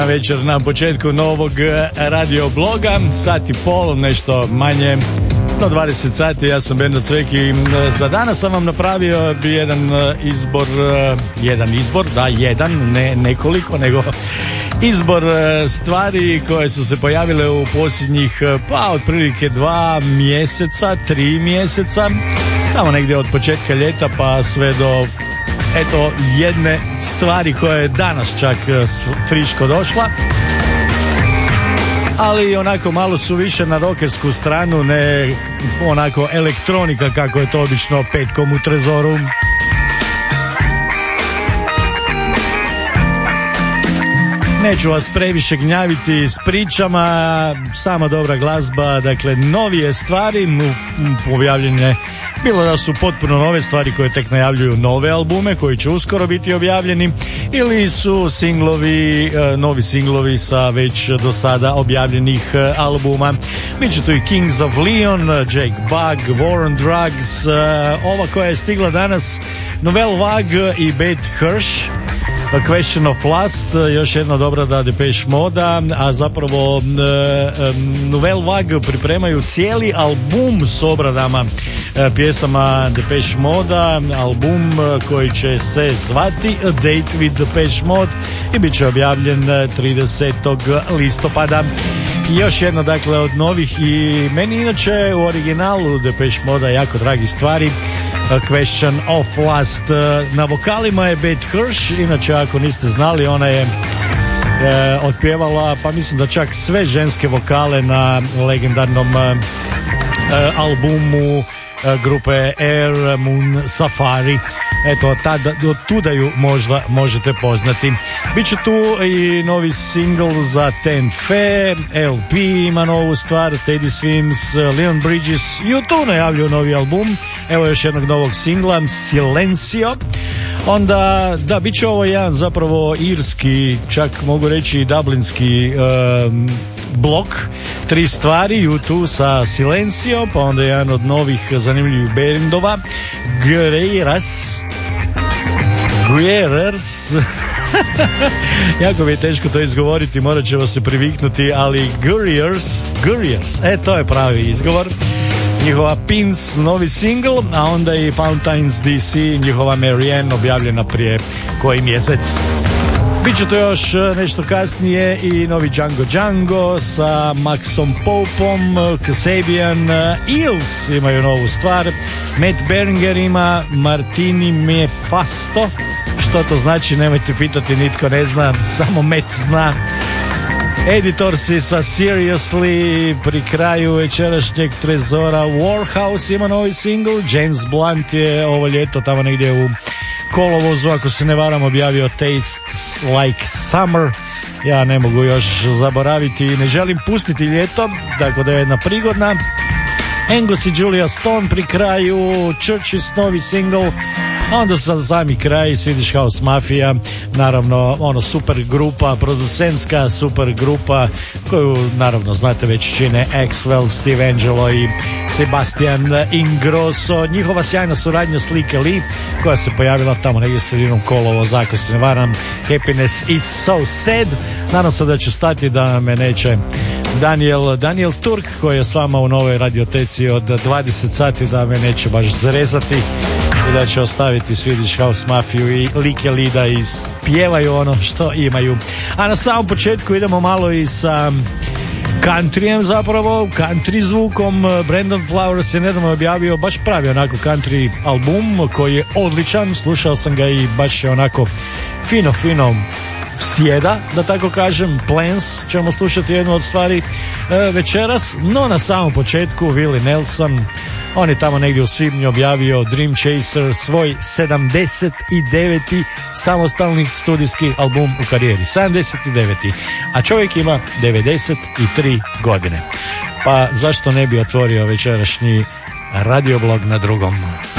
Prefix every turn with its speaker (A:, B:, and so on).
A: večer na početku novog radio bloga, sat i pol, nešto manje do 20 sati. Ja sam Bernard Cvek i za danas sam vam napravio jedan izbor, ne nekoliko, nego izbor stvari koje su se pojavile u posljednjih otprilike 3 mjeseca, tamo negdje od početka ljeta pa sve do jedne stvari koja je danas čak friško došla, ali onako malo su više na rockersku stranu, ne onako elektronika kako je to obično petkom u Trezoru. Neću vas previše gnjaviti s pričama, sama dobra glazba, dakle novije stvari objavljene, bilo da su potpuno nove stvari koje tek najavljuju nove albume koji će uskoro biti objavljeni, ili su novi singlovi sa već do sada objavljenih albuma. Biće tu i Kings of Leon, Jake Bugg, War on Drugs, ova koja je stigla danas, Nouvelle Vague i Beth Hirsch, A Question of Lust, još jedna dobra da Depeche Moda, a zapravo Nouvelle Vague pripremaju cijeli album s obradama pjesama Depeche Moda, album koji će se zvati A Date with Depeche Mode i bit će objavljen 30. listopada. Još jedno dakle od novih i meni inače u originalu Depeche Moda jako dragi stvari, A Question of Lust. Na vokalima je Beth Hirsch, inače ako niste znali, ona je otpjevala pa mislim da čak sve ženske vokale na legendarnom albumu grupe Air Moon Safari. Eto, od tuda ju možda možete poznati. Biće tu i novi single za Ten Fe, LP ima novu stvar, Teddy Swims, Leon Bridges, U2 najavljuju novi album. Evo još jednog novog singla, Silencio. Onda, da, bit će ovo jedan zapravo irski, čak mogu reći i dublinski blok, 3 stvari, U2 sa Silencio, pa onda jedan od novih zanimljivih bendova, Guerreras. Jako mi je teško to izgovoriti, morat ćemo se priviknuti, ali Guerreras, to je pravi izgovor. Njihova Pins, novi single, a onda i Fountains DC, njihova Marianne, objavljena prije koji mjesec. Biće to još nešto kasnije i novi Django sa Maxom Popom, Kasabian, Eels imaju novu stvar, Matt Berninger ima Martini Mefasto, što to znači nemojte pitati, nitko ne zna, samo Matt zna. Editorsi sa Seriously pri kraju večerašnjeg Trezora. Warhouse ima novi single, James Blunt je ovo ljeto tamo negdje u kolovozu, ako se ne varam, objavio Tastes Like Summer. Ja ne mogu još zaboraviti i ne želim pustiti ljeto, tako da je jedna prigodna. Angus i Julia Stone pri kraju, Churches novi single, a onda sa sami kraj Swedish House Mafia, naravno super grupa, producentska super grupa koju naravno znate već čine Axwell, Steve Angelo i Sebastian Ingrosso. Njihova sjajna suradnja s Like Lee koja se pojavila tamo negdje sredinom kolovoza, ako se ne varam, Happiness is so sad. Nadam se da će stati, da me neće Daniel Turk koji je s vama u novoj radioteci od 20 sati, da me neće baš zarezati i da će ostaviti Swedish House Mafiju i Like Lee da ispjevaju ono što imaju. A na samom početku idemo malo i sa countryjem, zapravo country zvukom. Brandon Flowers je nedavno objavio baš pravi onako country album koji je odličan, slušao sam ga i baš je onako fino sjeda, da tako kažem. Plans ćemo slušati jednu od stvari večeras, no na samom početku Willie Nelson, on je tamo negdje u svibnju objavio Dream Chaser, svoj 79. samostalni studijski album u karijeri, 79. a čovjek ima 93 godine, pa zašto ne bi otvorio večerašnji radioblog na drugom.